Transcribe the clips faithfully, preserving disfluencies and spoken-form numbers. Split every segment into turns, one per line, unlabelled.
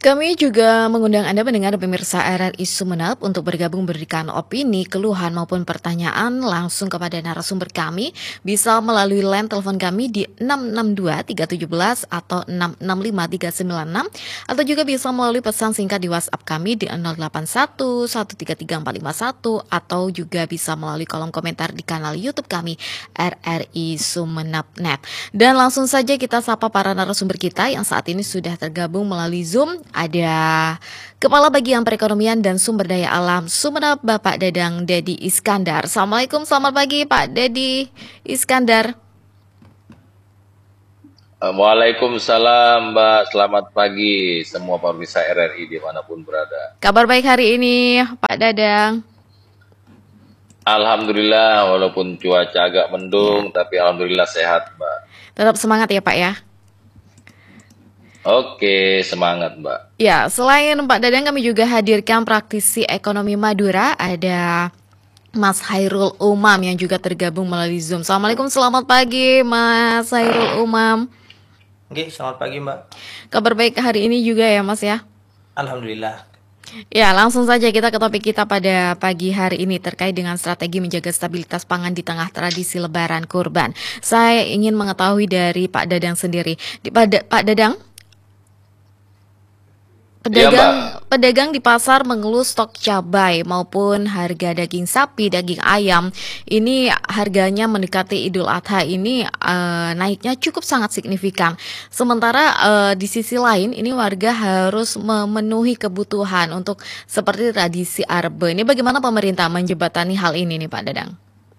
Kami juga mengundang Anda mendengar pemirsa R R I Sumeneb untuk bergabung berikan opini, keluhan maupun pertanyaan langsung kepada narasumber kami bisa melalui line telepon kami di enam enam dua tiga satu tujuh atau enam enam lima tiga sembilan enam atau juga bisa melalui pesan singkat di WhatsApp kami di nol delapan satu satu tiga tiga empat lima satu atau juga bisa melalui kolom komentar di kanal YouTube kami R R I Sumeneb titik net. Dan langsung saja kita sapa para narasumber kita yang saat ini sudah tergabung melalui Zoom. Ada Kepala Bagian Perekonomian dan Sumber Daya Alam Sumeneb, Bapak Dadang Dedi Iskandar. Assalamualaikum, selamat pagi Pak Dedi Iskandar.
Waalaikumsalam Mbak, selamat pagi semua pemirsa R R I dimanapun berada.
Kabar baik hari ini Pak Dadang?
Alhamdulillah, walaupun cuaca agak mendung, ya. Tapi alhamdulillah sehat Mbak.
Tetap semangat ya Pak ya?
Oke, semangat Mbak.
Ya, selain Pak Dadang kami juga hadirkan praktisi ekonomi Madura, ada Mas Hairul Umam yang juga tergabung melalui Zoom. Assalamualaikum, selamat pagi Mas Hairul Umam.
Oke, selamat pagi Mbak.
Kabar baik hari ini juga ya Mas ya?
Alhamdulillah.
Ya, langsung saja kita ke topik kita pada pagi hari ini terkait dengan strategi menjaga stabilitas pangan di tengah tradisi Lebaran Kurban. Saya ingin mengetahui dari Pak Dadang sendiri. Di, Pak, Pak Dadang? Pedagang, ya, pedagang di pasar mengeluh stok cabai maupun harga daging sapi, daging ayam. Ini harganya mendekati Idul Adha ini uh, naiknya cukup sangat signifikan. Sementara uh, di sisi lain ini warga harus memenuhi kebutuhan untuk seperti tradisi Arbe. Ini bagaimana pemerintah menjembatani hal ini nih Pak Dadang?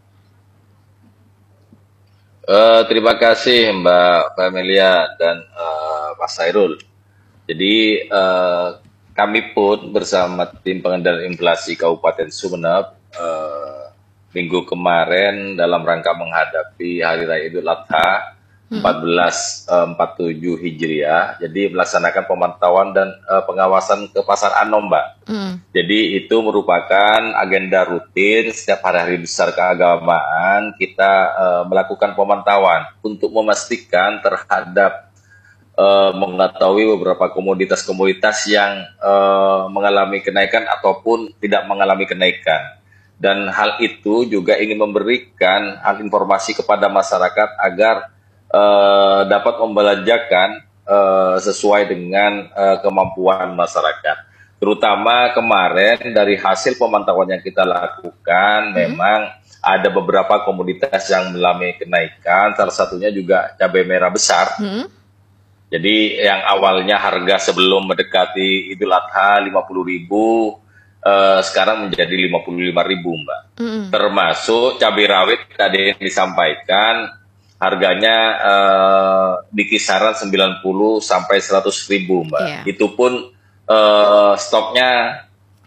Uh, terima kasih Mbak Pamelia dan uh, Mas Hairul. Jadi uh, kami pun bersama tim pengendalian inflasi Kabupaten Sumeneb uh, minggu kemarin dalam rangka menghadapi Hari Raya Idul Adha seribu empat ratus empat puluh tujuh Hijriah, jadi melaksanakan pemantauan dan uh, pengawasan ke Pasar Anom, Mbak. Mm. Jadi itu merupakan agenda rutin setiap hari-hari besar keagamaan kita uh, melakukan pemantauan untuk memastikan terhadap Uh, mengetahui beberapa komoditas-komoditas yang uh, mengalami kenaikan ataupun tidak mengalami kenaikan. Dan hal itu juga ingin memberikan hal informasi kepada masyarakat agar uh, dapat membelanjakan uh, sesuai dengan uh, kemampuan masyarakat. Terutama kemarin dari hasil pemantauan yang kita lakukan, hmm. memang ada beberapa komoditas yang mengalami kenaikan, salah satunya juga cabai merah besar. Hmm. Jadi yang awalnya harga sebelum mendekati Idul Adha lima puluh ribu, eh, sekarang menjadi lima puluh lima ribu, Mbak. Mm. Termasuk cabai rawit tadi yang disampaikan, harganya eh, di kisaran sembilan puluh sampai seratus ribu, Mbak. Yeah. Itu pun eh, stoknya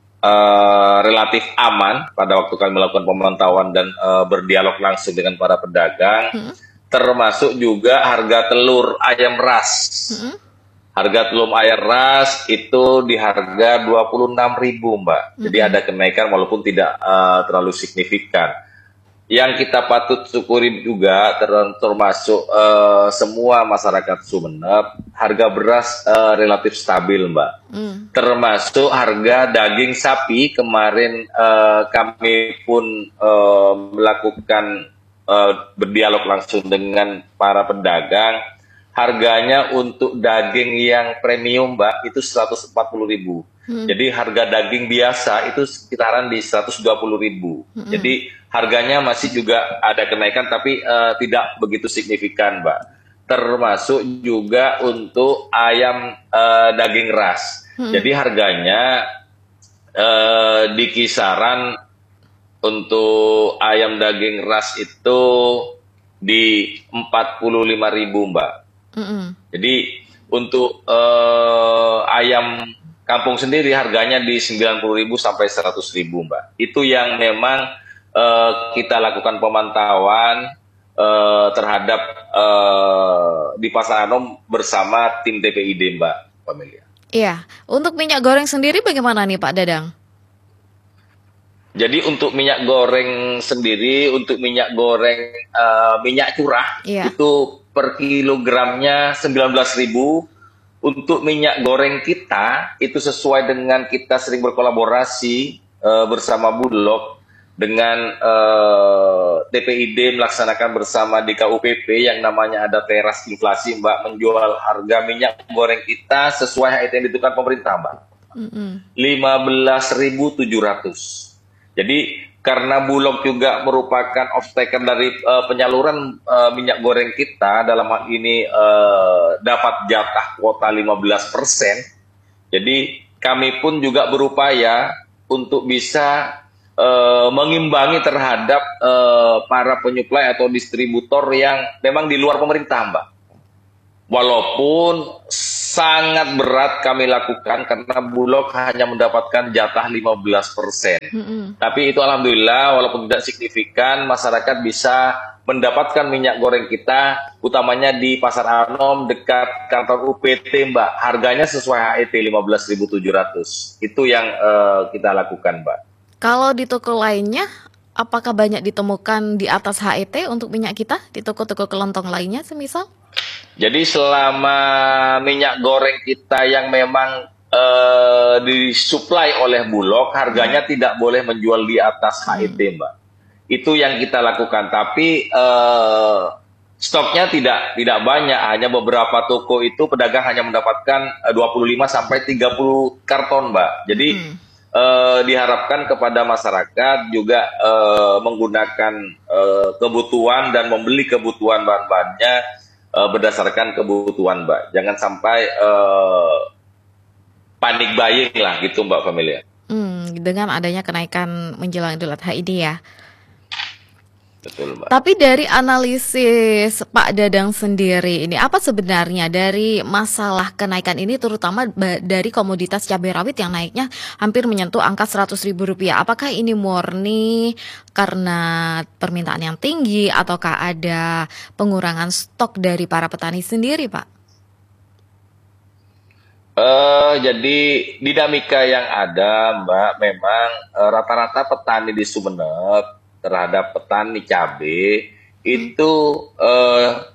eh, relatif aman pada waktu kami melakukan pemantauan dan eh, berdialog langsung dengan para pedagang. Mm. Termasuk juga harga telur ayam ras. Mm-hmm. Harga telur ayam ras itu di harga dua puluh enam ribu, Mbak. Mm-hmm. Jadi ada kenaikan walaupun tidak uh, terlalu signifikan. Yang kita patut syukuri juga ter- termasuk uh, semua masyarakat Sumeneb, harga beras uh, relatif stabil, Mbak. Mm. Termasuk harga daging sapi kemarin uh, kami pun uh, melakukan Uh, berdialog langsung dengan para pedagang, harganya untuk daging yang premium, Mbak, itu seratus empat puluh ribu. Hmm. Jadi harga daging biasa itu sekitaran di seratus dua puluh ribu. Hmm. Jadi harganya masih juga ada kenaikan tapi uh, tidak begitu signifikan, Mbak. Termasuk juga untuk ayam uh, daging ras. Hmm. Jadi harganya uh, di kisaran untuk ayam daging ras itu di empat puluh lima ribu, Mbak. Mm-hmm. Jadi untuk uh, ayam kampung sendiri harganya di sembilan puluh ribu sampai seratus ribu, Mbak. Itu yang memang uh, kita lakukan pemantauan uh, terhadap uh, di Pasar Anom bersama tim T P I D, Mbak Pamelia.
Iya, untuk minyak goreng sendiri bagaimana nih Pak Dadang?
Jadi untuk minyak goreng sendiri, untuk minyak goreng uh, minyak curah, yeah. itu per kilogramnya sembilan belas ribu untuk minyak goreng kita itu sesuai dengan kita sering berkolaborasi eh, bersama Bulog dengan eh, T P I D melaksanakan bersama di K U P P yang namanya ada teras inflasi, Mbak, menjual harga minyak goreng kita sesuai H I T yang ditentukan pemerintah, Mbak.
Mm-mm.
lima belas ribu tujuh ratus. Jadi karena Bulog juga merupakan off-taker dari uh, penyaluran uh, minyak goreng kita, dalam hal ini uh, dapat jatah kuota lima belas persen. Jadi kami pun juga berupaya untuk bisa uh, mengimbangi terhadap uh, para penyuplai atau distributor yang memang di luar pemerintah, Mbak. Walaupun sangat berat kami lakukan karena Bulog hanya mendapatkan jatah lima belas persen.
Mm-mm.
Tapi itu alhamdulillah walaupun tidak signifikan, masyarakat bisa mendapatkan minyak goreng kita, utamanya di Pasar Anom dekat kantor U P T, Mbak. Harganya sesuai H I T lima belas ribu tujuh ratus. Itu yang uh, kita lakukan, Mbak.
Kalau di toko lainnya, apakah banyak ditemukan di atas H E T untuk minyak kita di toko-toko kelontong lainnya semisal?
Jadi selama minyak goreng kita yang memang eh, disuplai oleh Bulog, harganya tidak boleh menjual di atas H E T, Mbak. Itu yang kita lakukan. Tapi eh, stoknya tidak tidak banyak, hanya beberapa toko itu pedagang hanya mendapatkan eh, dua puluh lima sampai tiga puluh karton, Mbak. Jadi
Hmm.
eh, diharapkan kepada masyarakat juga eh, menggunakan eh, kebutuhan dan membeli kebutuhan bahan-bahannya Uh, berdasarkan kebutuhan, Mbak. Jangan sampai uh, panik buying lah gitu, Mbak Familia.
Hmm, dengan adanya kenaikan menjelang Idul Adha ini ya.
Betul, Mbak.
Tapi dari analisis Pak Dadang sendiri, ini apa sebenarnya dari masalah kenaikan ini, terutama ba- dari komoditas cabai rawit yang naiknya hampir menyentuh angka seratus ribu rupiah. Apakah ini murni karena permintaan yang tinggi ataukah ada pengurangan stok dari para petani sendiri, Pak?
Uh, jadi dinamika yang ada, Mbak, memang uh, rata-rata petani di Sumeneb terhadap petani cabai itu uh,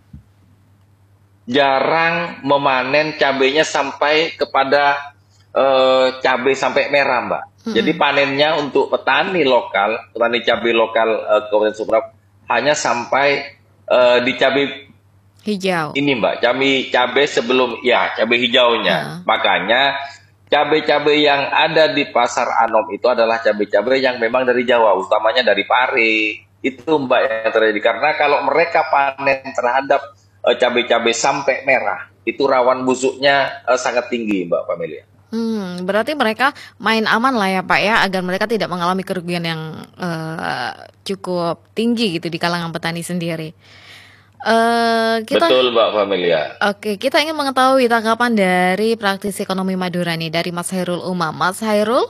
jarang memanen cabainya sampai kepada uh, cabai sampai merah, Mbak.
Mm-mm.
Jadi panennya untuk petani lokal, petani cabai lokal uh, Kabupaten Sumeneb hanya sampai uh, di cabai
Hijau.
ini, Mbak, cabai cabai sebelum ya cabai hijaunya.
Heeh.
Makanya cabai-cabai yang ada di Pasar Anom itu adalah cabai-cabai yang memang dari Jawa, utamanya dari Pare. Itu, Mbak, yang terjadi. Karena kalau mereka panen terhadap eh, cabai-cabai sampai merah, itu rawan busuknya eh, sangat tinggi, Mbak Pamelia.
Hmm, berarti mereka main aman lah ya Pak ya, agar mereka tidak mengalami kerugian yang eh, cukup tinggi gitu di kalangan petani sendiri. Eh, kita
Betul, Mbak Pamelia.
Oke, kita ingin mengetahui tanggapan dari praktisi ekonomi Madura nih, dari Mas Hairul Umam. Mas Hairul?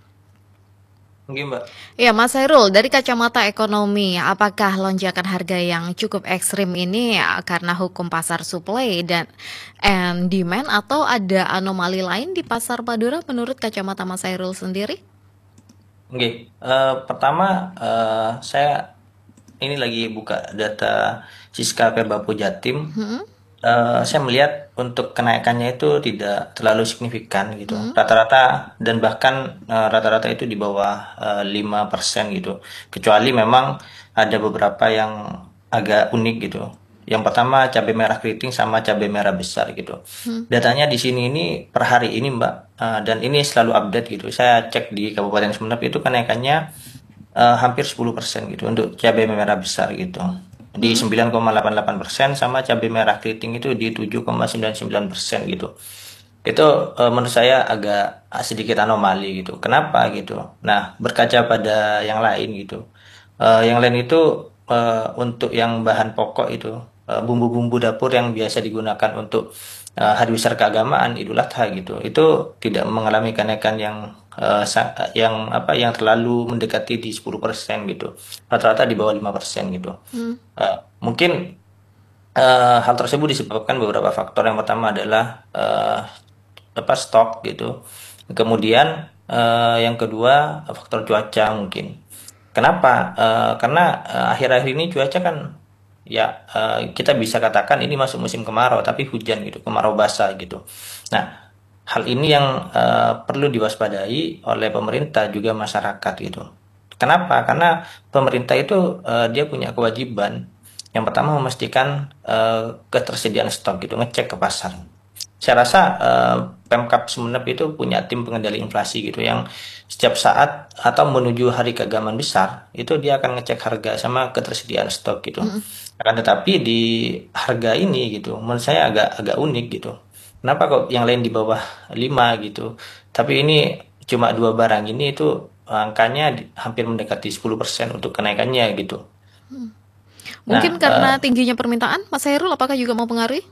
Mungkin, Mbak.
Ya, Mas Hairul, dari kacamata ekonomi, apakah lonjakan harga yang cukup ekstrim ini ya, karena hukum pasar supply dan and demand, atau ada anomali lain di pasar Madura menurut kacamata Mas Hairul sendiri?
Oke, eh, pertama eh, saya ini lagi buka data Siska Perbapo Jatim.
Hmm?
Eh, saya melihat untuk kenaikannya itu tidak terlalu signifikan gitu.
Hmm?
Rata-rata dan bahkan eh, rata-rata itu di bawah eh, lima persen gitu. Kecuali memang ada beberapa yang agak unik gitu. Yang pertama cabai merah keriting sama cabai merah besar gitu.
Hmm.
Datanya di sini ini per hari ini, Mbak, eh, dan ini selalu update gitu. Saya cek di Kabupaten Sumeneb itu kenaikannya eh, hampir sepuluh persen gitu untuk cabai merah besar gitu. Di sembilan koma delapan delapan persen sama cabai merah keriting itu di tujuh koma sembilan sembilan persen gitu. Itu eh, menurut saya agak sedikit anomali gitu. Kenapa gitu? Nah, berkaca pada yang lain gitu. Eh, yang lain itu eh, untuk yang bahan pokok itu eh, bumbu-bumbu dapur yang biasa digunakan untuk eh, hari besar keagamaan Idul Adha gitu. Itu tidak mengalami kenaikan yang eh, sa- yang apa yang terlalu mendekati di sepuluh persen gitu. Rata-rata di bawah lima persen gitu.
Hmm.
Eh, mungkin eh, hal tersebut disebabkan beberapa faktor. Yang pertama adalah eh, apa stok gitu. Kemudian eh, yang kedua faktor cuaca mungkin. Kenapa? Eh, karena eh, akhir-akhir ini cuaca kan ya eh, kita bisa katakan ini masuk musim kemarau, tapi hujan gitu, kemarau basah gitu. Nah, hal ini yang eh, perlu diwaspadai oleh pemerintah juga masyarakat gitu. Kenapa? Karena pemerintah itu eh, dia punya kewajiban yang pertama memastikan eh, ketersediaan stok gitu, ngecek ke pasar. Saya rasa eh, Pemkab Sumeneb itu punya tim pengendali inflasi gitu yang setiap saat atau menuju hari keagamaan besar itu dia akan ngecek harga sama ketersediaan stok gitu.
Mm-mm.
Akan tetapi di harga ini gitu, menurut saya agak agak unik gitu. Kenapa kok yang lain di bawah lima gitu, tapi ini cuma dua barang ini itu angkanya di- hampir mendekati sepuluh persen untuk kenaikannya gitu. Nah,
Mungkin
eh,
karena tingginya permintaan, Mas Hairul apakah juga mau pengaruhi?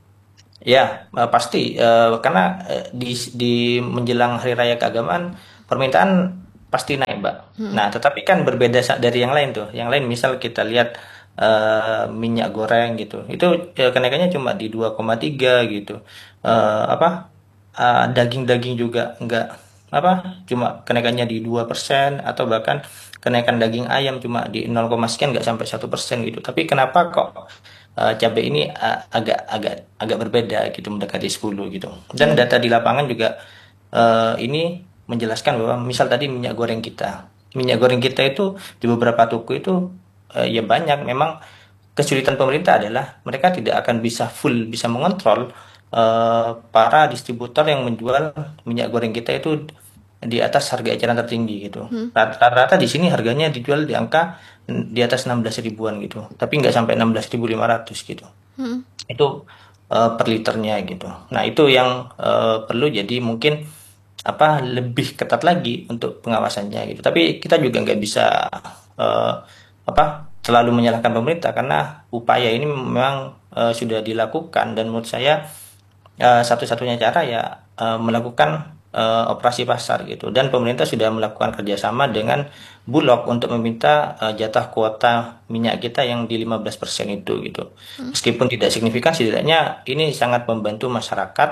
ya, eh, pasti eh, karena eh, di di menjelang hari raya keagamaan permintaan pasti naik, Mbak.
Mm-mm.
Nah, tetapi kan berbeda sa- dari yang lain tuh. Yang lain misal kita lihat eh, minyak goreng gitu. Itu eh, kenaikannya cuma di dua koma tiga gitu. Eh, apa? eh, daging-daging juga enggak apa? Cuma kenaikannya di dua persen atau bahkan kenaikan daging ayam cuma di nol, sekian enggak sampai satu persen gitu. Tapi kenapa kok eh, cabai ini eh, agak agak agak berbeda gitu mendekati sepuluh gitu. Dan
Mm-mm.
data di lapangan juga eh, ini menjelaskan bahwa misal tadi minyak goreng kita. Minyak goreng kita itu di beberapa toko itu eh, ya banyak memang kesulitan pemerintah adalah mereka tidak akan bisa full bisa mengontrol eh, para distributor yang menjual minyak goreng kita itu di atas harga eceran tertinggi gitu.
Mm-mm.
Rata-rata di sini harganya dijual di angka di atas enam belas ribuan gitu, tapi nggak sampai enam belas ribu lima ratus gitu.
Mm-mm.
Itu eh, per liternya gitu. Nah, itu yang eh, perlu jadi mungkin apa lebih ketat lagi untuk pengawasannya gitu. Tapi kita juga nggak bisa eh, apa selalu menyalahkan pemerintah karena upaya ini memang eh, sudah dilakukan dan menurut saya eh, satu-satunya cara ya eh, melakukan eh, operasi pasar gitu dan pemerintah sudah melakukan kerjasama dengan Bulog untuk meminta eh, jatah kuota minyak kita yang di lima belas persen itu gitu meskipun tidak signifikan setidaknya ini sangat membantu masyarakat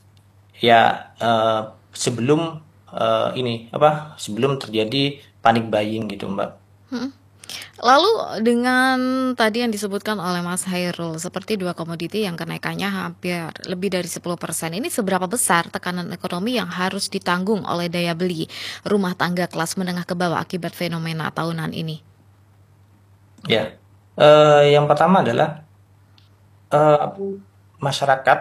ya eh, sebelum eh, ini apa sebelum terjadi panic buying gitu Mbak.
Mm-mm. Lalu dengan tadi yang disebutkan oleh Mas Hairul seperti dua komoditi yang kenaikannya hampir lebih dari sepuluh persen, ini seberapa besar tekanan ekonomi yang harus ditanggung oleh daya beli rumah tangga kelas menengah ke bawah akibat fenomena tahunan ini?
Ya, Eh, yang pertama adalah eh, masyarakat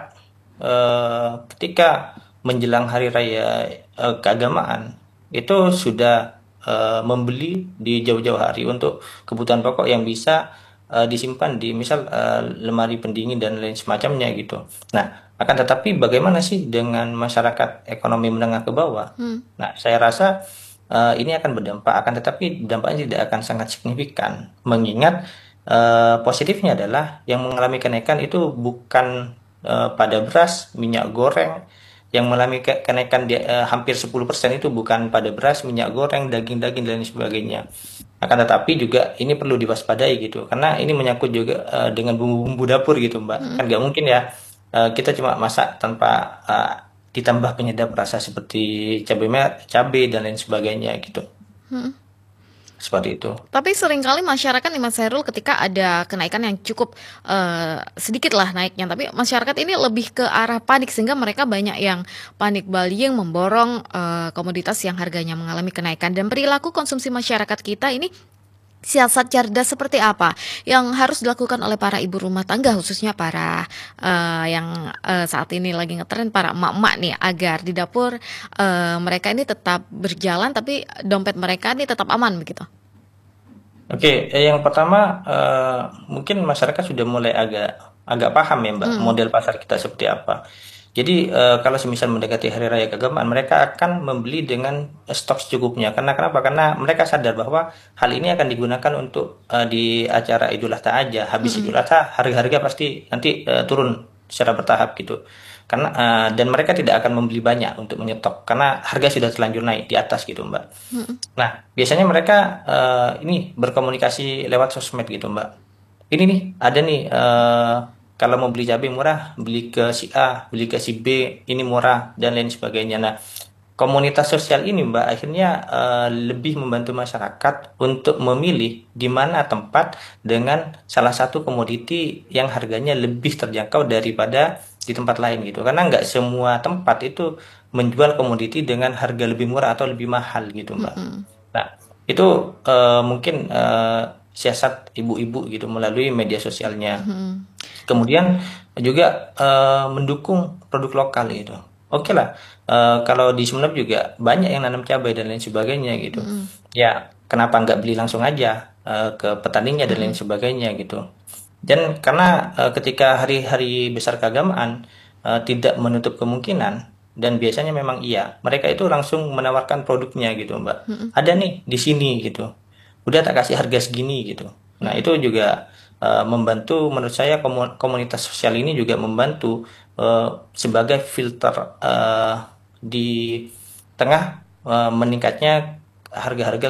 eh, ketika menjelang hari raya eh, keagamaan itu sudah eh, membeli di jauh-jauh hari untuk kebutuhan pokok yang bisa eh, disimpan di misal eh, lemari pendingin dan lain semacamnya gitu. Nah, akan tetapi bagaimana sih dengan masyarakat ekonomi menengah ke bawah?
Hmm.
Nah, saya rasa eh, ini akan berdampak, akan tetapi dampaknya tidak akan sangat signifikan, mengingat eh, positifnya adalah yang mengalami kenaikan itu bukan eh, pada beras, minyak goreng, yang mengalami ke- kenaikan di, eh, hampir sepuluh persen itu bukan pada beras, minyak goreng, daging-daging dan lain sebagainya. Akan tetapi juga ini perlu diwaspadai gitu, karena ini menyangkut juga eh, dengan bumbu-bumbu dapur gitu, Mbak.
Hmm.
Kan nggak mungkin ya eh, kita cuma masak tanpa eh, ditambah penyedap rasa seperti cabai merah, cabai dan lain sebagainya gitu.
Hmm.
Seperti itu.
Tapi seringkali masyarakat nih Mas Hairul ketika ada kenaikan yang cukup eh, sedikit lah naiknya, tapi masyarakat ini lebih ke arah panik sehingga mereka banyak yang panik buying memborong eh, komoditas yang harganya mengalami kenaikan. Dan perilaku konsumsi masyarakat kita ini siasat cerdas seperti apa yang harus dilakukan oleh para ibu rumah tangga khususnya para eh, yang eh, saat ini lagi ngetren para emak-emak nih agar di dapur eh, mereka ini tetap berjalan tapi dompet mereka ini tetap aman begitu.
Oke, eh, yang pertama eh, mungkin masyarakat sudah mulai agak agak paham ya Mbak
Hmm.
model pasar kita seperti apa. Jadi eh, kalau semisal mendekati hari raya keagamaan, mereka akan membeli dengan eh, stok secukupnya. Karena kenapa? Karena mereka sadar bahwa hal ini akan digunakan untuk eh, di acara Idul Adha aja. Habis
Mm-mm.
Idul Adha, harga-harga pasti nanti eh, turun secara bertahap gitu. Karena eh, dan mereka tidak akan membeli banyak untuk menyetok karena harga sudah terlanjur naik di atas gitu Mbak.
Mm-mm.
Nah, biasanya mereka eh, ini berkomunikasi lewat sosmed gitu, Mbak. Ini nih, ada nih eh, kalau mau beli cabai murah, beli ke si A, beli ke si B, ini murah dan lain sebagainya. Nah, komunitas sosial ini Mbak akhirnya eh, lebih membantu masyarakat untuk memilih di mana tempat dengan salah satu komoditi yang harganya lebih terjangkau daripada di tempat lain gitu. Karena nggak semua tempat itu menjual komoditi dengan harga lebih murah atau lebih mahal gitu Mbak.
Mm-mm.
Nah, itu eh, mungkin eh, siasat ibu-ibu gitu melalui media sosialnya.
Mm-mm.
Kemudian juga eh, mendukung produk lokal gitu. Oke lah, eh, kalau di Sumeneb juga banyak yang nanam cabai dan lain sebagainya gitu.
Mm-mm.
Ya, kenapa nggak beli langsung aja eh, ke petaninya dan lain
Mm-mm.
sebagainya gitu. Dan karena eh, ketika hari-hari besar keagamaan eh, tidak menutup kemungkinan dan biasanya memang iya, mereka itu langsung menawarkan produknya gitu, Mbak.
Mm-mm.
Ada nih di sini gitu. Udah tak kasih harga segini gitu. Nah,
Mm-mm.
itu juga eh, membantu menurut saya komu- komunitas sosial ini juga membantu eh, sebagai filter eh, di tengah eh, meningkatnya harga-harga